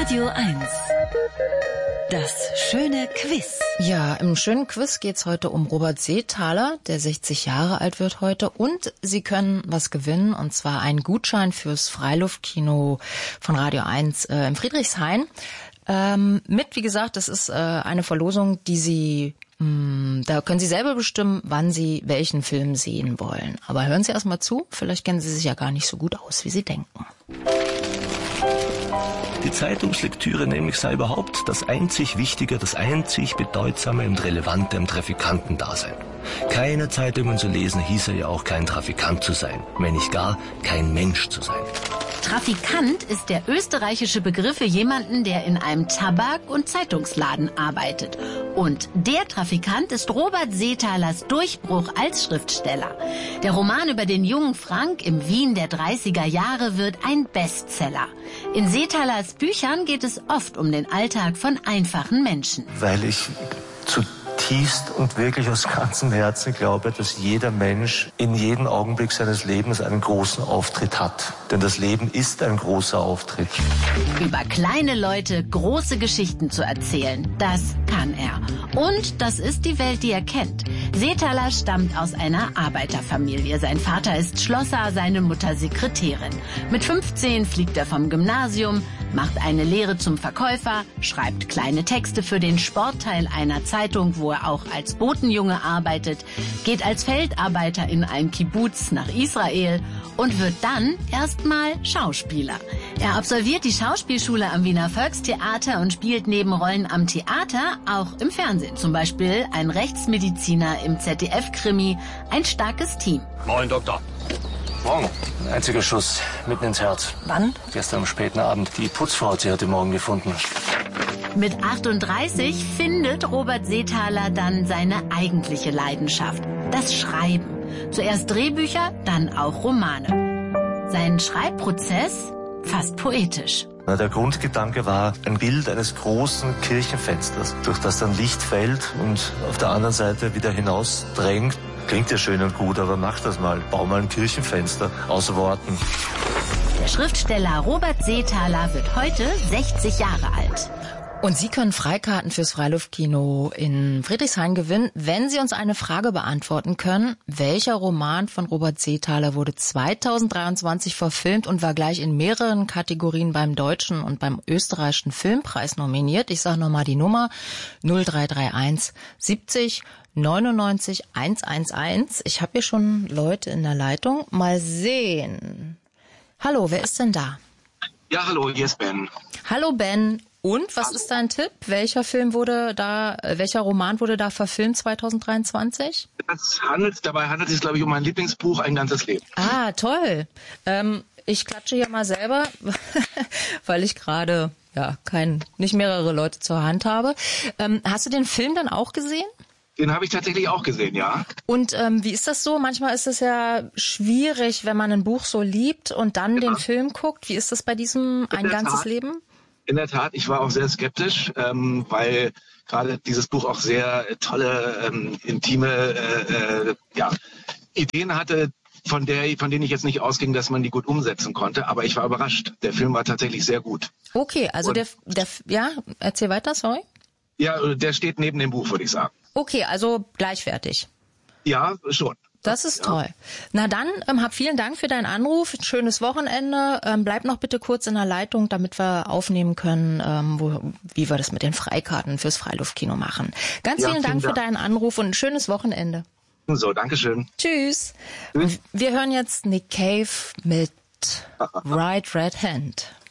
Radio 1. Das schöne Quiz. Ja, im schönen Quiz geht's heute um Robert Seethaler, der 60 Jahre alt wird heute. Und Sie können was gewinnen, und zwar einen Gutschein fürs Freiluftkino von Radio 1 im Friedrichshain. Wie gesagt, das ist eine Verlosung, die Sie... Da können Sie selber bestimmen, wann Sie welchen Film sehen wollen. Aber hören Sie erst mal zu, vielleicht kennen Sie sich ja gar nicht so gut aus, wie Sie denken. Die Zeitungslektüre nämlich sei überhaupt das einzig Wichtige, das einzig Bedeutsame und Relevante im Trafikantendasein. Keine Zeitungen zu lesen hieße ja auch kein Trafikant zu sein, wenn nicht gar kein Mensch zu sein. Trafikant ist der österreichische Begriff für jemanden, der in einem Tabak- und Zeitungsladen arbeitet. Und der Trafikant ist Robert Seethalers Durchbruch als Schriftsteller. Der Roman über den jungen Frank im Wien der 30er Jahre wird ein Bestseller. In Seethalers Büchern geht es oft um den Alltag von einfachen Menschen. Weil ich zutiefst und wirklich aus ganzem Herzen glaube, dass jeder Mensch in jedem Augenblick seines Lebens einen großen Auftritt hat. Denn das Leben ist ein großer Auftritt. Über kleine Leute große Geschichten zu erzählen, das kann er. Und das ist die Welt, die er kennt. Seethaler stammt aus einer Arbeiterfamilie. Sein Vater ist Schlosser, seine Mutter Sekretärin. Mit 15 fliegt er vom Gymnasium, macht eine Lehre zum Verkäufer, schreibt kleine Texte für den Sportteil einer Zeitung, wo er auch als Botenjunge arbeitet, geht als Feldarbeiter in ein Kibbuz nach Israel und wird dann erstmal Schauspieler. Er absolviert die Schauspielschule am Wiener Volkstheater und spielt neben Rollen am Theater auch im Fernsehen. Zum Beispiel ein Rechtsmediziner im ZDF-Krimi, ein starkes Team. Moin, Doktor. Morgen. Ein einziger Schuss, mitten ins Herz. Wann? Gestern am späten Abend. Die Putzfrau hat sie heute Morgen gefunden. Mit 38 findet Robert Seethaler dann seine eigentliche Leidenschaft, das Schreiben. Zuerst Drehbücher, dann auch Romane. Sein Schreibprozess fast poetisch. Der Grundgedanke war ein Bild eines großen Kirchenfensters, durch das dann Licht fällt und auf der anderen Seite wieder hinausdrängt. Klingt ja schön und gut, aber mach das mal. Bau mal ein Kirchenfenster aus Worten. Der Schriftsteller Robert Seethaler wird heute 60 Jahre alt. Und Sie können Freikarten fürs Freiluftkino in Friedrichshain gewinnen, wenn Sie uns eine Frage beantworten können. Welcher Roman von Robert Seethaler wurde 2023 verfilmt und war gleich in mehreren Kategorien beim Deutschen und beim Österreichischen Filmpreis nominiert? Ich sage nochmal die Nummer 0331 70 99 111. Ich habe hier schon Leute in der Leitung. Mal sehen. Hallo, wer ist denn da? Ja, hallo, hier ist Ben. Hallo Ben. Und was ist dein Tipp? Welcher Roman wurde da verfilmt 2023? Dabei handelt es sich, glaube ich, um mein Lieblingsbuch, Ein ganzes Leben. Ah, toll. Ich klatsche hier mal selber, weil ich gerade nicht mehrere Leute zur Hand habe. Hast du den Film dann auch gesehen? Den habe ich tatsächlich auch gesehen, ja. Und wie ist das so? Manchmal ist es ja schwierig, wenn man ein Buch so liebt und dann den Film guckt. Wie ist das bei diesem Ein ganzes Leben? In der Tat, ich war auch sehr skeptisch, weil gerade dieses Buch auch sehr tolle, intime Ideen hatte, von denen ich jetzt nicht ausging, dass man die gut umsetzen konnte. Aber ich war überrascht. Der Film war tatsächlich sehr gut. Okay, also erzähl weiter, sorry. Ja, der steht neben dem Buch, würde ich sagen. Okay, also gleichwertig. Ja, schon. Das ist toll. Na dann, hab vielen Dank für deinen Anruf. Ein schönes Wochenende. Bleib noch bitte kurz in der Leitung, damit wir aufnehmen können, wie wir das mit den Freikarten fürs Freiluftkino machen. Ganz vielen Dank für deinen Anruf und ein schönes Wochenende. So, Dankeschön. Tschüss. Wir hören jetzt Nick Cave mit Right Red Hand.